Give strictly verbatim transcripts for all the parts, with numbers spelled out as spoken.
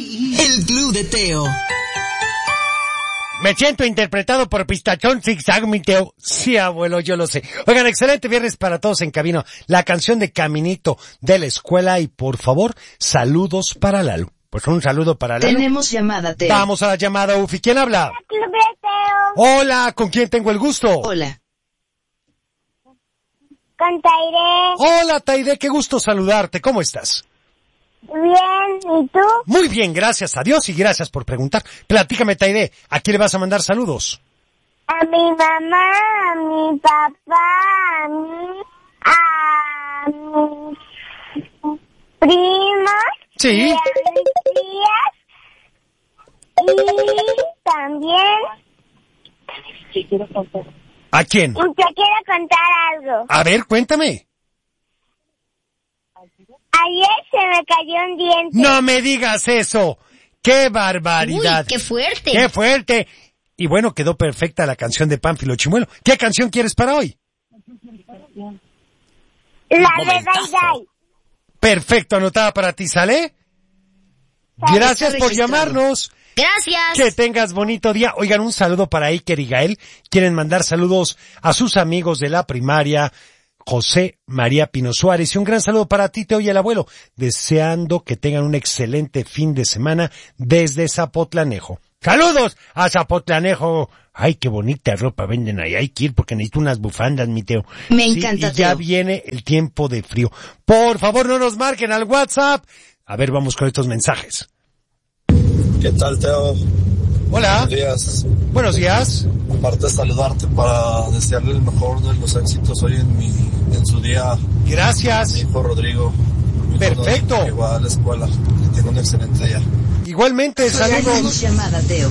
El Club de Teo. Me siento interpretado por Pistachón Zigzag, mi Teo. Sí, abuelo, yo lo sé. Oigan, excelente viernes para todos en cabina. La canción de Caminito de la escuela y, por favor, saludos para Lalo. Pues un saludo para Lalo. Tenemos llamada, Teo. Vamos a la llamada, Ufi. ¿Quién habla? Club de Teo. Hola, ¿con quién tengo el gusto? Hola. Con Tairé. Hola, Taide, qué gusto saludarte. ¿Cómo estás? Bien, ¿y tú? Muy bien, gracias a Dios y gracias por preguntar. Platícame, Taide, ¿a quién le vas a mandar saludos? A mi mamá, a mi papá, a mí, a mis primos. Sí. Y a mis tías. Y también... ¿A quién? Y te quiero contar algo. A ver, cuéntame. Ayer se me cayó un diente. No me digas eso. ¡Qué barbaridad! Uy, qué fuerte. ¡Qué fuerte! Y bueno, quedó perfecta la canción de Pánfilo Chimuelo. ¿Qué canción quieres para hoy? La de Dai Dai. Perfecto, anotada para ti, ¿sale? Gracias por llamarnos. Gracias. Que tengas bonito día. Oigan, un saludo para Iker y Gael. Quieren mandar saludos a sus amigos de la primaria, José María Pino Suárez. Y un gran saludo para ti, Teo y el abuelo. Deseando que tengan un excelente fin de semana desde Zapotlanejo. ¡Saludos a Zapotlanejo! Ay, qué bonita ropa venden ahí. Hay que ir porque necesito unas bufandas, mi Teo. Me Sí, encanta, y ya Teo. viene el tiempo de frío. Por favor, no nos marquen al WhatsApp. A ver, vamos con estos mensajes. ¿Qué tal, Teo? Hola. Buenos días. Buenos días. Aparte de saludarte para desearle el mejor de los éxitos hoy en mi en su día. Gracias. Mi hijo Rodrigo. Mi Perfecto. hijo que va a la escuela. Que tenga un excelente día. Igualmente, Tenemos saludos. llamada, Teo.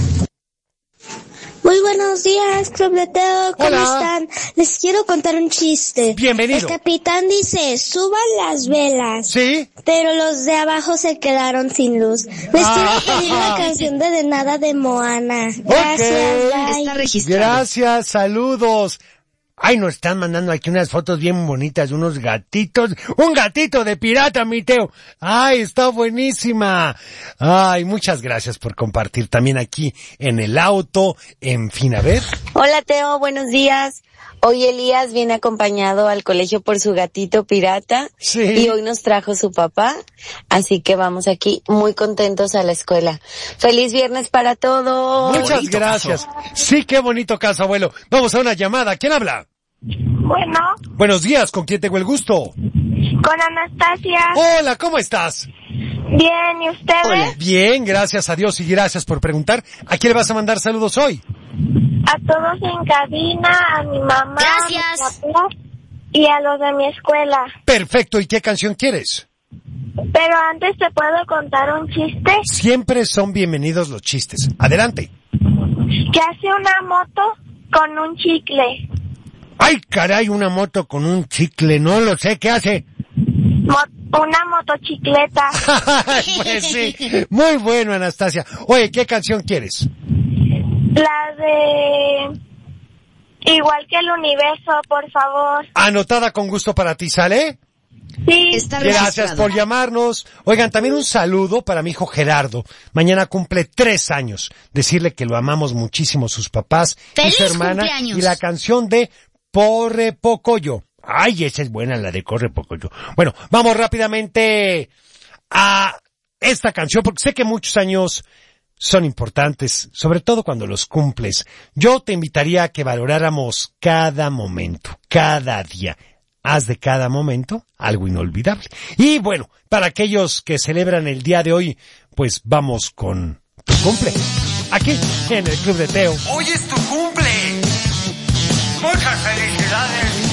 Muy buenos días, Club de Teo. ¿Cómo Hola. están? Les quiero contar un chiste. Bienvenido. El capitán dice, suban las velas. ¿Sí? Pero los de abajo se quedaron sin luz. Les Ah. quiero pedir la canción de De Nada de Moana. Gracias, Ok. bye. Está registrado. Gracias, saludos. Ay, nos están mandando aquí unas fotos bien bonitas de unos gatitos. Un gatito de pirata, mi Teo. Ay, está buenísima. Ay, muchas gracias por compartir también aquí en el auto. En fin, a ver. Hola Teo, buenos días. Hoy Elías viene acompañado al colegio por su gatito pirata Sí. y hoy nos trajo su papá, así que vamos aquí muy contentos a la escuela. ¡Feliz viernes para todos! Muchas gracias. Sí, qué bonito caso, abuelo. Vamos a una llamada. ¿Quién habla? Bueno, Buenos días, ¿con quién tengo el gusto? con Anastasia. Hola, ¿cómo estás? Bien, ¿y ustedes? Hola. Bien, gracias a Dios y gracias por preguntar. ¿A quién le vas a mandar saludos hoy? A todos en cabina, a mi mamá, Gracias. a mi papá y a los de mi escuela. Perfecto, ¿y qué canción quieres? Pero antes te puedo contar un chiste. Siempre son bienvenidos los chistes. Adelante. Que hace una moto con un chicle. ¡Ay, caray! Una moto con un chicle, no lo sé, ¿qué hace? Mo- una motocicleta. Pues sí, muy bueno, Anastasia. Oye, ¿qué canción quieres? La de... Igual que el universo, por favor. Anotada con gusto para ti, ¿sale? Sí. Está Gracias registrado. por llamarnos. Oigan, también un saludo para mi hijo Gerardo. Mañana cumple tres años. Decirle que lo amamos muchísimo sus papás y ¡Feliz su hermana. cumpleaños! Y la canción de Porre Pocoyo. Ay, esa es buena, la de Corre Pocoyo. Bueno, vamos rápidamente a esta canción porque sé que muchos años son importantes, sobre todo cuando los cumples. Yo te invitaría a que valoráramos cada momento, cada día. Haz de cada momento algo inolvidable. Y bueno, para aquellos que celebran el día de hoy, pues vamos con tu cumple. Aquí, en el Club de Teo. Hoy es tu cumple. Muchas felicidades.